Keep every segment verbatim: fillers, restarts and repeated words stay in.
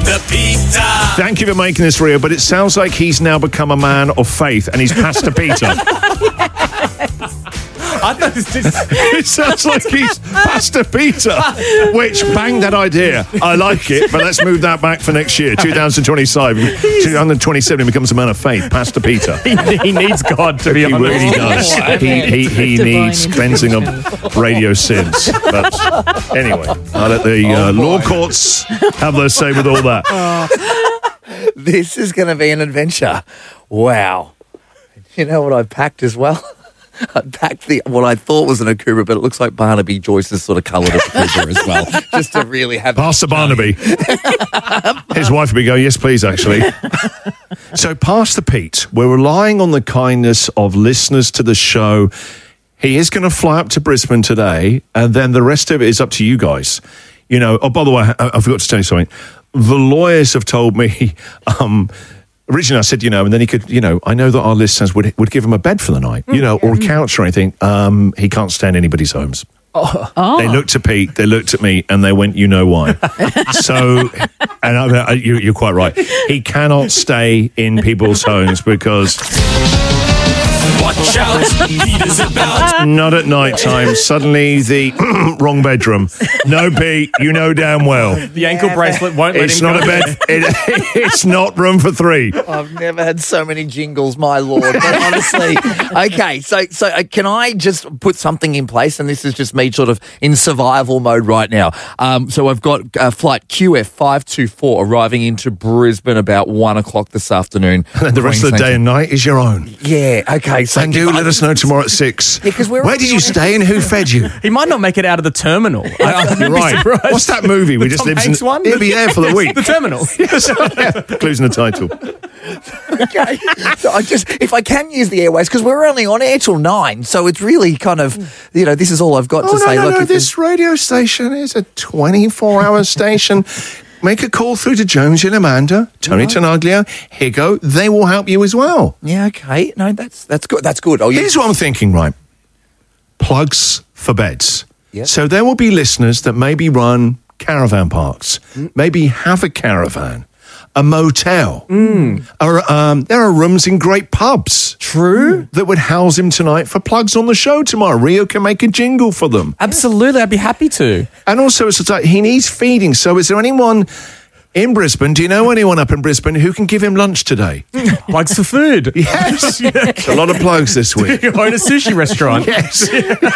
the Peter. Thank you for making this real, but it sounds like he's now become a man of faith and he's Pastor Peter. I thought it was just... It sounds like he's Pastor Peter, which, bang that idea. I like it, but let's move that back for next year, twenty twenty-five. twenty twenty-seven, he becomes a man of faith, Pastor Peter. He, he needs God to be He on really this. does. He, he, he needs cleansing of radio sins. But anyway, I'll let the uh, law courts have their say with all that. This is going to be an adventure. Wow. You know what I've packed as well? I packed the what I thought was an Akubra, but it looks like Barnaby Joyce has sort of coloured a Akubra as well, just to really have... Pastor Barnaby. His wife would be going, yes, please, actually. So, Pastor Pete, we're relying on the kindness of listeners to the show. He is going to fly up to Brisbane today, and then the rest of it is up to you guys. You know, oh, by the way, I, I forgot to tell you something. The lawyers have told me... Um, Originally, I said, you know, and then he could, you know, I know that our listeners would would give him a bed for the night, you know, or a couch or anything. Um, he can't stay in anybody's homes. Oh. They looked at Pete, they looked at me, and they went, you know why. So, and I, I, you, you're quite right. He cannot stay in people's homes because... Watch out, Peter's about. Not at night time. Suddenly the wrong bedroom. No, Pete, you know damn well. The ankle bracelet won't let It's him not go a bed. It, it's not room for three. I've never had so many jingles, my lord. But honestly, okay, so so uh, can I just put something in place? And this is just me sort of in survival mode right now. Um, so I've got uh, flight Q F five two four arriving into Brisbane about one o'clock this afternoon. And the rest of the day and night is your own. Yeah, okay. So And do let us know tomorrow at six. Yeah, 'cause we're Where did you stay and who fed you? He might not make it out of the terminal. I, I'd You're be right. surprised. What's that movie? We The just Tom lives Hanks in. one? He'll be there for the week. The terminal. Yes. Yeah. Clues in the title. Okay. So I just, if I can use the airways, because we're only on air till nine, so it's really kind of, you know, this is all I've got Oh, to no, say. no, Look, no. if This radio station is a twenty-four hour station. Make a call through to Jones and Amanda, Tony Right. Tanaglio, Higo. They will help you as well. yeah, okay. No, that's that's good. That's good. Oh, yeah. Here's what I'm thinking, right? Plugs for beds. Yep. So there will be listeners that maybe run caravan parks, maybe have a caravan, a motel. Or, um, there are rooms in great pubs. True. That would house him tonight for plugs on the show tomorrow. Rio can make a jingle for them. Absolutely, I'd be happy to. And also, it's like he needs feeding. So is there anyone in Brisbane, do you know anyone up in Brisbane who can give him lunch today? Plugs for food. Yes. It's a lot of plugs this week. You own a sushi restaurant. Yes.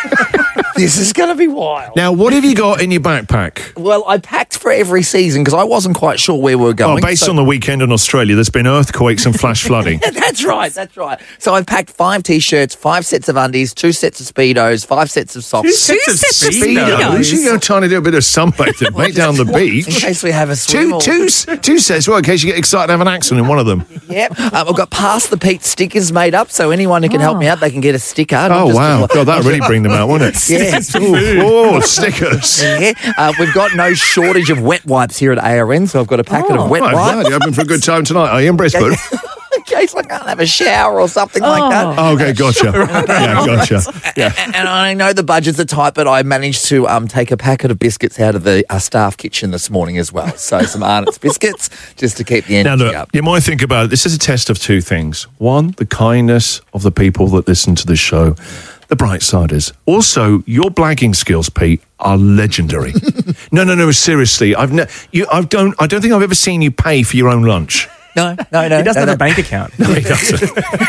This is going to be wild. Now, what have you got in your backpack? Well, I packed for every season because I wasn't quite sure where we were Oh, going. based so- on the weekend in Australia, there's been earthquakes and flash flooding. That's right, that's right. So I've packed five T-shirts, five sets of undies, two sets of Speedos, five sets of socks. Two sets of sets of Speedos. Speedos. You go trying to do a bit of sunbathing, mate, down the In beach. case we have a swim. Two, or- two, two sets, well, in case you get excited and have an accident in one of them. Yep. Um, I've got Pass the Pete stickers made up, so anyone who can help me out, they can get a sticker. Not Oh, just wow. a- God, that really bring them out, wouldn't it? Yeah. Ooh, oh, stickers. Yeah. Uh, we've got no shortage of wet wipes here at A R N, so I've got a packet of wet Oh, I'm wipes. glad you're hoping for a good time tonight. Are you in Brisbane? In case I can't have a shower or something like that. Oh, okay, gotcha. Yeah, gotcha. Yeah. And, and I know the budgets are tight, but I managed to um, take a packet of biscuits out of the uh, staff kitchen this morning as well. So some Arnott's biscuits just to keep the Now, energy look, up. you might think about it. This is a test of two things. One, the kindness of the people that listen to the show, the bright siders. Also, your blagging skills, Pete, are legendary. no, no, no, seriously. I've ne- you, I don't, I don't think I've ever seen you pay for your own lunch. No, no, no. He doesn't no, have a bank account. No, he doesn't.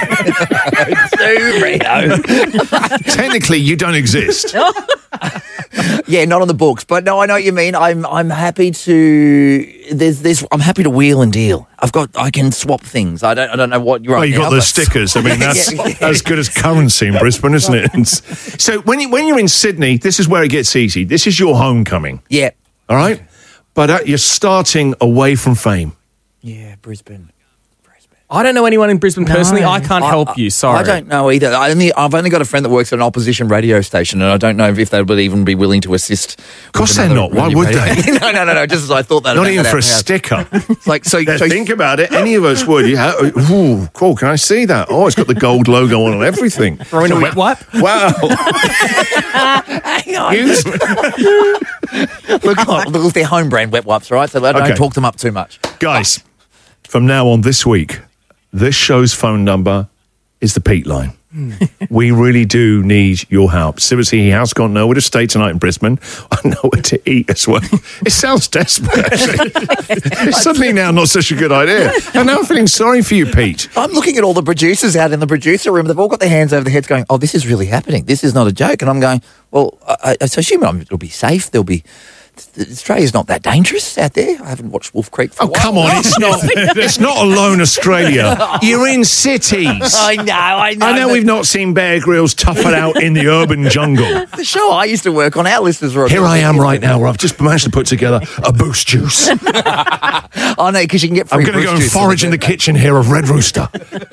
no. Rio. Technically, you don't exist. Yeah, not on the books, but no, I know what you mean. I'm I'm happy to there's this. I'm happy to wheel and deal. I've got I can swap things. I don't I don't know what you're. Oh, up you now, got the but- stickers. I mean, that's Yeah, yeah. as good as currency in Brisbane, isn't it? And so when you when you're in Sydney, this is where it gets easy. This is your homecoming. Yeah, All right, but uh, you're starting away from fame. yeah, Brisbane. I don't know anyone in Brisbane personally. I can't help you. Sorry. I don't know either. I only, I've only got a friend that works at an opposition radio station, and I don't know if they would even be willing to assist. Of course they're not. Why would they? no, no, no, no. Just as I thought that. Not about even that for a out loud. sticker. It's like so. Yeah, so think about it. Any of us would. Yeah. Ooh, cool. Can I see that? Oh, it's got the gold logo on and everything. Throw in a wet wipe? Wow. hang on. You- Look, look, they're home brand wet wipes, right? So I don't Okay. talk them up too much. Guys, from now on this week, this show's phone number is the Pete line. We really do need your help. Seriously, he has got nowhere to stay tonight in Brisbane. I nowhere to eat as well. It sounds desperate, actually. It's suddenly now not such a good idea. And now I'm feeling sorry for you, Pete. I'm looking at all the producers out in the producer room. They've all got their hands over their heads going, oh, this is really happening. This is not a joke. And I'm going, well, I, I assume it'll be safe. There'll be... Australia's not that dangerous out there. I haven't watched Wolf Creek for Oh, a while. come on. It's not It's not alone Australia. You're in cities. I know, I know. I know but we've not seen Bear Grylls tough it out in the urban jungle. The show I used to work on, our listeners were... Here I am right now where I've just managed to put together a boost juice. I know, because you can get free I'm going to go and juice forage in the kitchen here of Red Rooster.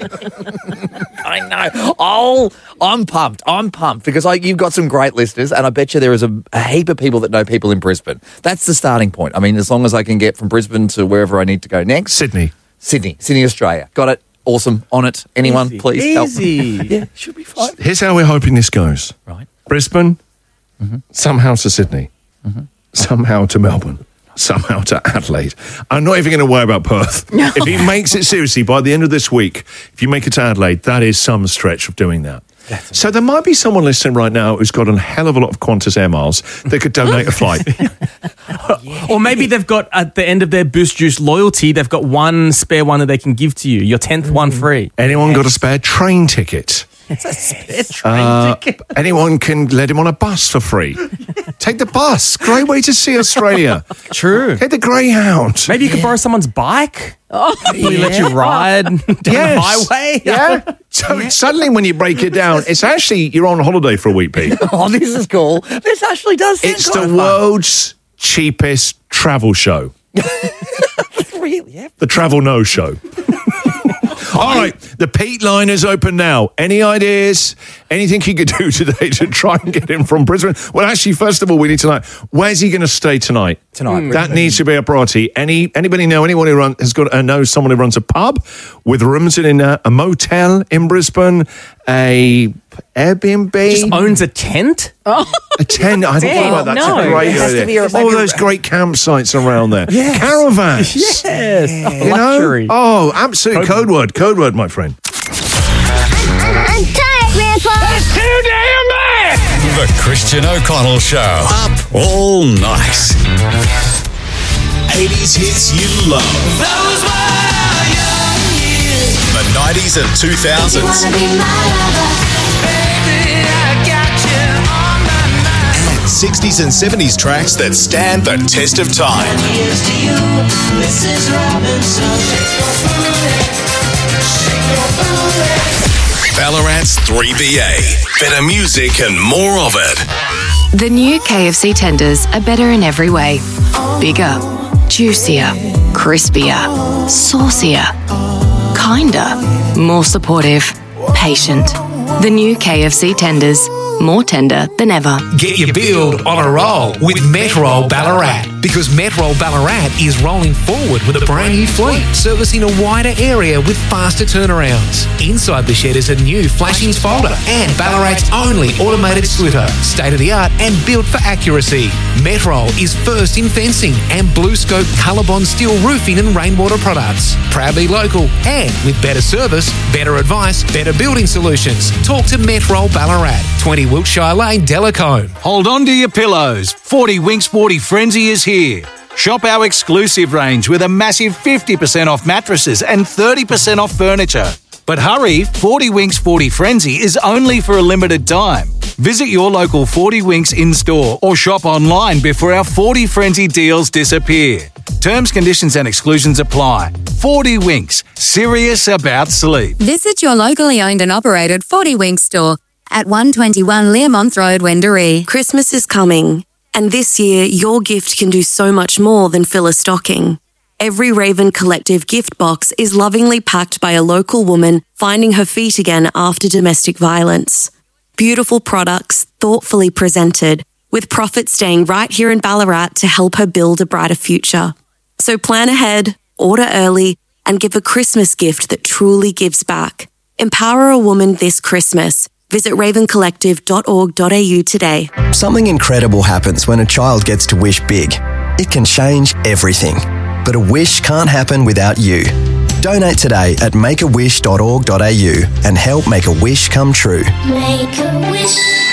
I know. Oh, I'm pumped. I'm pumped because I, you've got some great listeners, and I bet you there is a, a heap of people that know people in Brisbane. That's the starting point. I mean, as long as I can get from Brisbane to wherever I need to go next. Sydney. Sydney. Sydney, Australia. Got it. Awesome. On it. Anyone, Easy. please help. Easy. Yeah, should be fine. Here's how we're hoping this goes. Right. Brisbane, somehow to Sydney, somehow to Melbourne, somehow to Adelaide. I'm not even going to worry about Perth. If he makes it seriously by the end of this week, if you make it to Adelaide, that is some stretch of doing that. So there might be someone listening right now who's got a hell of a lot of Qantas Air Miles that could donate a flight. Or maybe they've got, at the end of their Boost Juice loyalty, they've got one spare one that they can give to you. Your tenth one free. Anyone got a spare train ticket? Uh, anyone can let him on a bus for free. Take the bus. Great way to see Australia. True. Take the Greyhound. Maybe you could borrow someone's bike. Oh, yeah. Let you ride down Yes. the highway. Yeah. So suddenly when you break it down, it's actually, you're on holiday for a week, Pete. Oh, this is cool. This actually does sound It's kind the of fun. world's cheapest travel show. Really? Yeah. The Travel No Show. All right, the Pete line is open now. Any ideas? Anything he could do today to try and get him from Brisbane? Well, actually, first of all, we need to know, where's he going to stay tonight? Tonight, Mm. That needs to be a priority. Any Anybody know anyone who run, has got uh, knows someone who runs a pub with rooms in a, a motel in Brisbane, a Airbnb? Just owns a tent? A tent. I think Damn, about that. That's no. a great It has to idea. be a- All maybe a- those great campsites around there. Caravans. Yes. You know? Luxury. Oh, absolute code word. Code word, my friend. I'm tired, Grandpa. The Christian O'Connell Show. Up all night. eighties hits you love. Those were young years. The nineties and two thousands. Wanna be my lover? Baby, I got you on my mind. And sixties and seventies tracks that stand the test of time. Here's to you, Missus Robinson. Shake your booty, shake your booty. Ballarat's three B A. Better music and more of it. The new K F C tenders are better in every way. Bigger, juicier, crispier, saucier, kinder, more supportive, patient. The new K F C tenders, more tender than ever. Get your build on a roll with Metrol Ballarat, because Metrol Ballarat is rolling forward with a brand new fleet, servicing a wider area with faster turnarounds. Inside the shed is a new flashings folder and Ballarat's only automated splitter, state-of-the-art and built for accuracy. Metrol is first in fencing and Blue Scope Colorbond steel roofing and rainwater products. Proudly local and with better service, better advice, better building solutions. Talk to Metrol Ballarat, twenty Wiltshire Lane, Delacombe. Hold on to your pillows. forty Winks forty Frenzy is here. Shop our exclusive range with a massive fifty percent off mattresses and thirty percent off furniture. But hurry, forty Winks forty Frenzy is only for a limited time. Visit your local forty Winks in-store or shop online before our forty Frenzy deals disappear. Terms, conditions and exclusions apply. forty Winks, serious about sleep. Visit your locally owned and operated forty Winks store at one twenty-one Learmonth Road, Wendouree. Christmas is coming, and this year your gift can do so much more than fill a stocking. Every Raven Collective gift box is lovingly packed by a local woman finding her feet again after domestic violence. Beautiful products, thoughtfully presented, with profit staying right here in Ballarat to help her build a brighter future. So plan ahead, order early, and give a Christmas gift that truly gives back. Empower a woman this Christmas. Visit raven collective dot org dot a u today. Something incredible happens when a child gets to wish big. It can change everything. but a wish can't happen without you. Donate today at make a wish dot org dot a u and help make a wish come true. Make a wish.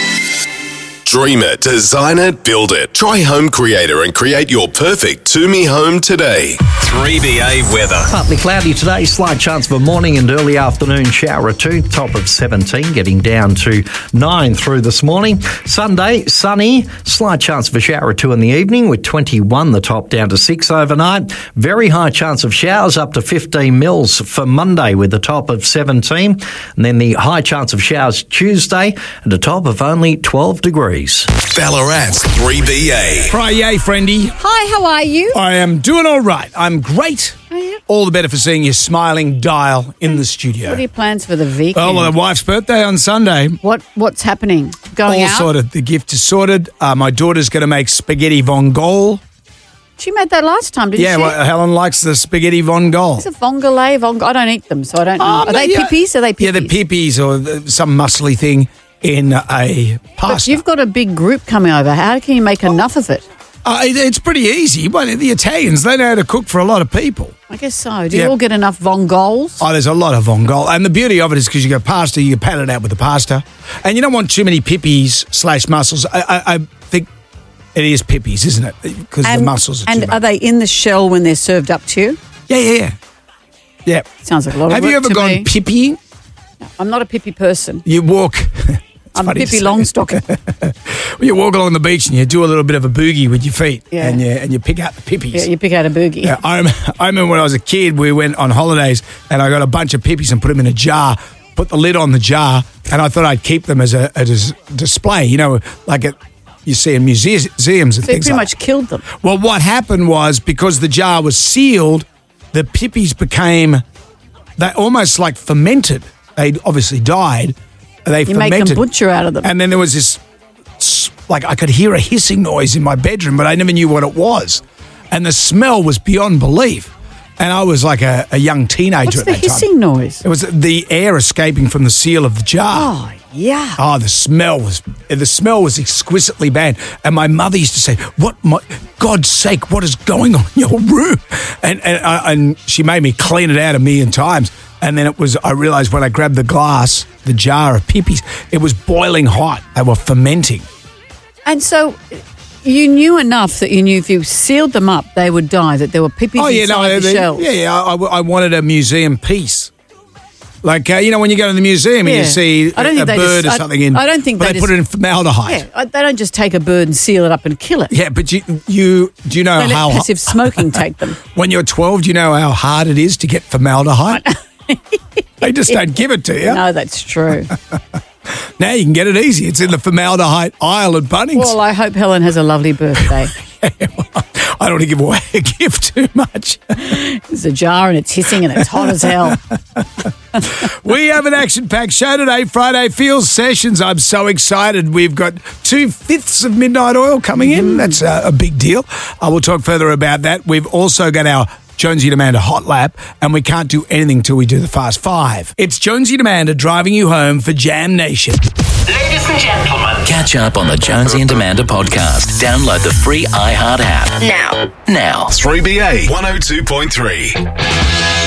Dream it, design it, build it. Try Home Creator and create your perfect To-Me home today. three B A weather. Partly cloudy today, slight chance of a morning and early afternoon shower or two, top of seventeen, getting down to nine through this morning. Sunday, sunny, slight chance of a shower or two in the evening with twenty-one, the top down to six overnight. Very high chance of showers up to fifteen mils for Monday with the top of seventeen. And then the high chance of showers Tuesday and a top of only twelve degrees. Ballarat's three B A. Friday, friendy. Hi, how are you? I am doing all right. I'm great. Oh, yeah? All the better for seeing your smiling dial in the studio. What are your plans for the weekend? Oh, well, the wife's birthday on Sunday. What What's happening? Going all out? sorted. The gift is sorted. Uh, my daughter's going to make spaghetti vongole. She made that last time, didn't Yeah, she? well, Helen likes the spaghetti vongole. It's a vongole, vongole. I don't eat them, so I don't know. Um, Are they yeah. pippies? Are they pippies? Yeah, they're pippies or the, some muscly thing in a But pasta. you've got a big group coming over. How can you make enough of it? Uh, it- it's pretty easy. But the Italians, they know how to cook for a lot of people. I guess so. Do Yeah. you all get enough vongoles? Oh, there's a lot of vongole. And the beauty of it is because you go pasta, you pat it out with the pasta. And you don't want too many pippies slash mussels. I, I, I think it is pippies, isn't it? Because the mussels are too And much. are they in the shell when they're served up to you? Yeah, yeah, yeah. Yeah. Sounds like a lot of Have work you ever to gone me. pippying? I'm not a pippy person. You walk... I'm funny to Pippi say. Longstocking. You walk along the beach and you do a little bit of a boogie with your feet. Yeah. And you, and you pick out the pippies. Yeah, you pick out a boogie. Yeah, I, rem- I remember when I was a kid, we went on holidays and I got a bunch of pippies and put them in a jar, put the lid on the jar, and I thought I'd keep them as a, as a display, you know, like it, you see in museums, museums and So you things pretty like much killed them. Well, what happened was because the jar was sealed, the pippies became, they almost like fermented. They obviously died. They You make fermented. kombucha out of them. And then there was this, s- like I could hear a hissing noise in my bedroom, but I never knew what it was. And the smell was beyond belief. And I was like a, a young teenager What's at the that hissing time. noise? It was the air escaping from the seal of the jar. Oh, yeah. Oh, the smell was the smell was exquisitely bad. And my mother used to say, "What, my God's sake, what is going on in your room?" And and, uh, and she made me clean it out a million times. And then it was, I realised when I grabbed the glass, the jar of pippies, it was boiling hot. They were fermenting. And so you knew enough that you knew if you sealed them up, they would die, that there were pippies Oh, yeah, inside no, the they- shells. yeah, yeah. I, I wanted a museum piece. Like, uh, you know, when you go to the museum and Yeah. you see I don't a think they bird just- or I- something in, I don't think but they they, put just- it in formaldehyde. Yeah, I- they don't just take a bird and seal it up and kill it. Yeah, but you, you do you know They let how passive smoking take them. when you're twelve, do you know how hard it is to get formaldehyde? They just don't give it to you. No, that's true. Now you can get it easy. It's in the formaldehyde aisle at Bunnings. Well, I hope Helen has a lovely birthday. I don't want to give away a gift too much. There's a jar and it's hissing and it's hot as hell. We have an action-packed show today, Friday Feels Sessions. I'm so excited. We've got two-fifths of Midnight Oil coming in. That's a, a big deal. I will talk further about that. We've also got our Jonesy and Amanda Hot Lap, and we can't do anything till we do the Fast Five. It's Jonesy and Amanda driving you home for Jam Nation. Ladies and gentlemen, catch up on the Jonesy and Amanda podcast. Download the free iHeart app Now. now. three B A one oh two point three.